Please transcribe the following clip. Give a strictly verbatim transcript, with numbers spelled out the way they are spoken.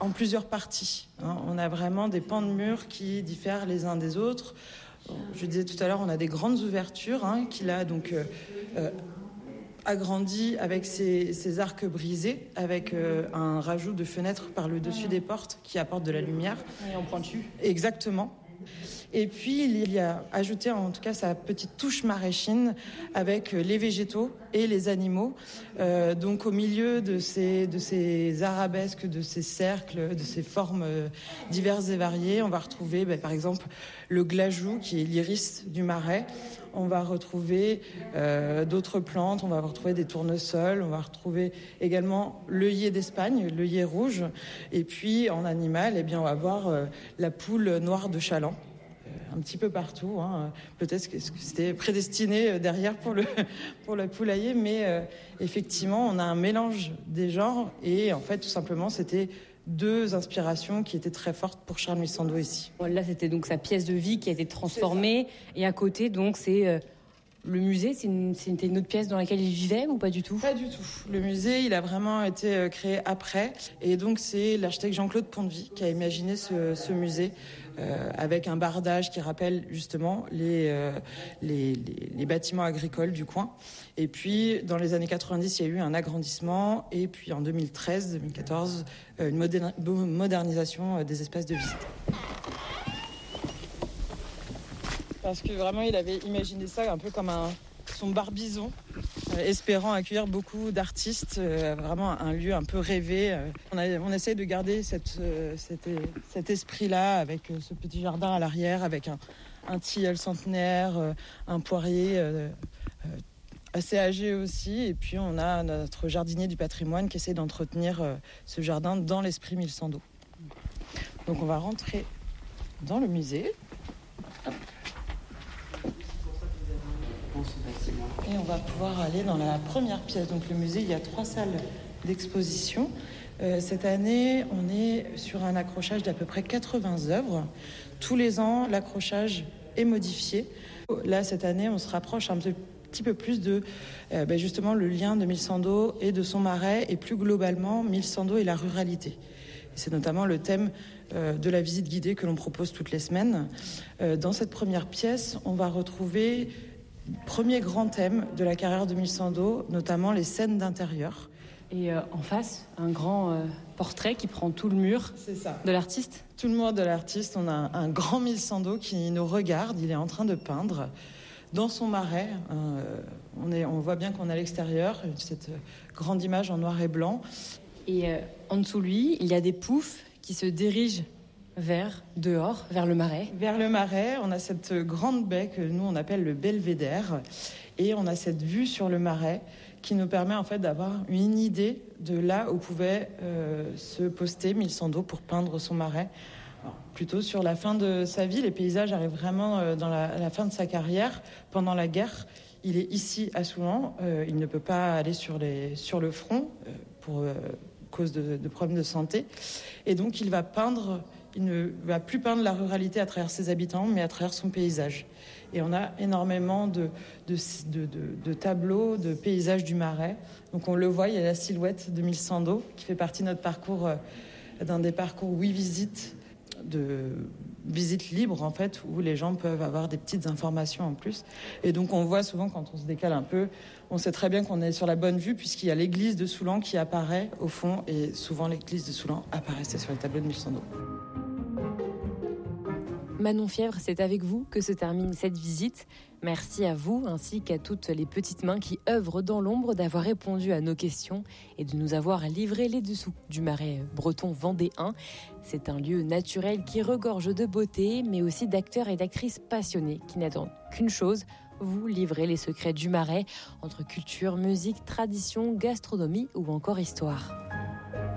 en plusieurs parties. Hein. On a vraiment des pans de murs qui diffèrent les uns des autres. Je disais tout à l'heure, on a des grandes ouvertures hein, qu'il a donc euh, euh, agrandi avec ses, ses arcs brisés, avec euh, un rajout de fenêtres par le dessus des portes qui apportent de la lumière. Et en pointu. Exactement. Et puis, il y a ajouté en tout cas sa petite touche maraîchine avec les végétaux et les animaux. Euh, donc, au milieu de ces, de ces arabesques, de ces cercles, de ces formes diverses et variées, on va retrouver, ben, par exemple, le glajou, qui est l'iris du marais. On va retrouver euh, d'autres plantes, on va retrouver des tournesols, on va retrouver également l'œillet d'Espagne, l'œillet rouge. Et puis, en animal, eh bien, on va voir euh, la poule noire de Chaland. Un petit peu partout, hein. Peut-être que c'était prédestiné derrière pour le, pour le poulailler, mais euh, effectivement, on a un mélange des genres et en fait, tout simplement, c'était deux inspirations qui étaient très fortes pour Charles Sando ici. Là, c'était donc sa pièce de vie qui a été transformée et à côté, donc, c'est euh, le musée. C'est une, c'était une autre pièce dans laquelle il vivait ou pas du tout ? Pas du tout. Le musée, il a vraiment été créé après et donc c'est l'architecte Jean-Claude Pondevie qui a imaginé ce, ce musée. Euh, avec un bardage qui rappelle justement les, euh, les, les, les bâtiments agricoles du coin. Et puis, dans les années quatre-vingt-dix, il y a eu un agrandissement. Et puis, en deux mille treize deux mille quatorze, euh, une moder- modernisation des espaces de visite. Parce que vraiment, il avait imaginé ça un peu comme un, son barbizon, euh, espérant accueillir beaucoup d'artistes, euh, vraiment un lieu un peu rêvé. Euh, on, a, on essaye de garder cette, euh, cet, cet esprit-là avec euh, ce petit jardin à l'arrière, avec un, un tilleul centenaire, euh, un poirier euh, euh, assez âgé aussi. Et puis on a notre jardinier du patrimoine qui essaie d'entretenir euh, ce jardin dans l'esprit Mille Sando. Donc on va rentrer dans le musée. Hop. Et on va pouvoir aller dans la première pièce. Donc le musée, il y a trois salles d'exposition. Euh, cette année, on est sur un accrochage d'à peu près quatre-vingts œuvres. Tous les ans, l'accrochage est modifié. Là, cette année, on se rapproche un petit peu plus de euh, ben justement le lien de Mille Sando et de son marais et plus globalement Mille Sando et la ruralité. Et c'est notamment le thème euh, de la visite guidée que l'on propose toutes les semaines. Euh, dans cette première pièce, on va retrouver premier grand thème de la carrière de Mille Sando, notamment les scènes d'intérieur. Et euh, en face, un grand euh, portrait qui prend tout le mur. C'est ça. De l'artiste. Tout le mur de l'artiste. On a un, un grand Mille Sando qui nous regarde. Il est en train de peindre dans son marais. Euh, on, est, on voit bien qu'on est à l'extérieur, cette grande image en noir et blanc. Et euh, en dessous de lui, il y a des poufs qui se dirigent vers dehors, vers le marais. Vers le marais, on a cette grande baie que nous on appelle le belvédère et on a cette vue sur le marais qui nous permet en fait d'avoir une idée de là où pouvait euh, se poster Mille Sando pour peindre son marais. Alors, plutôt sur la fin de sa vie, les paysages arrivent vraiment euh, dans la, la fin de sa carrière. Pendant la guerre, il est ici à Soulan, euh, il ne peut pas aller sur, les, sur le front euh, pour euh, cause de, de problèmes de santé et donc il va peindre. Il ne va plus peindre la ruralité à travers ses habitants, mais à travers son paysage. Et on a énormément de, de, de, de, de tableaux, de paysages du marais. Donc on le voit, il y a la silhouette de Mille Sando, qui fait partie de notre parcours, euh, d'un des parcours Oui Visite, de visite libre en fait, où les gens peuvent avoir des petites informations en plus. Et donc on voit souvent quand on se décale un peu, on sait très bien qu'on est sur la bonne vue puisqu'il y a l'église de Soulan qui apparaît au fond. Et souvent l'église de Soulan apparaissait sur les tableaux de Mille Sando. Manon Fièvre, c'est avec vous que se termine cette visite. Merci à vous ainsi qu'à toutes les petites mains qui œuvrent dans l'ombre d'avoir répondu à nos questions et de nous avoir livré les dessous du marais breton vendéen. C'est un lieu naturel qui regorge de beauté, mais aussi d'acteurs et d'actrices passionnés qui n'attendent qu'une chose, vous livrer les secrets du marais entre culture, musique, tradition, gastronomie ou encore histoire.